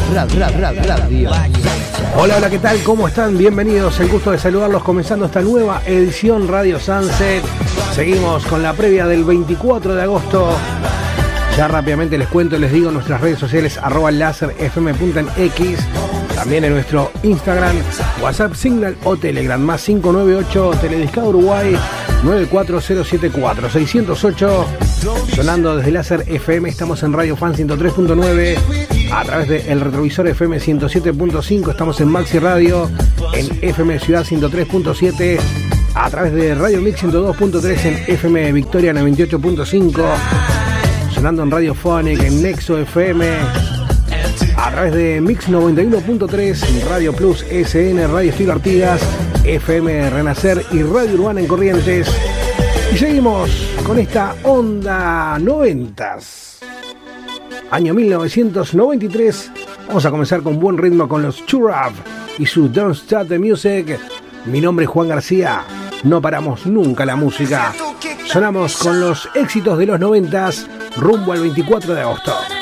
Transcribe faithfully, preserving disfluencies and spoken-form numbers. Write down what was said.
Radio. Hola, hola, ¿qué tal? ¿Cómo están? Bienvenidos, el gusto de saludarlos comenzando esta nueva edición Radio Sunset. Seguimos con la previa del veinticuatro de agosto. Ya rápidamente les cuento y les digo nuestras redes sociales, arroba láserfm.x, también en nuestro Instagram, WhatsApp, Signal o Telegram, más cinco nueve ocho, Telediscado Uruguay, nueve cuatro cero siete cuatro seis cero ocho. Sonando desde Láser F M, estamos en Radio Fan ciento tres punto nueve, a través de El Retrovisor F M ciento siete punto cinco, estamos en Maxi Radio, en F M Ciudad ciento tres punto siete, a través de Radio Mix ciento dos punto tres, en F M Victoria noventa y ocho punto cinco, sonando en Radio Phonic, en Nexo F M, a través de Mix noventa y uno punto tres, Radio Plus S N, Radio Estilo Artigas, F M Renacer y Radio Urbana en Corrientes. Y seguimos con esta onda noventas. Año mil novecientos noventa y tres. Vamos a comenzar con buen ritmo con los Churab y su Don't Stop the Music. Mi nombre es Juan García. No paramos nunca la música. Sonamos con los éxitos de los noventas rumbo al veinticuatro de agosto.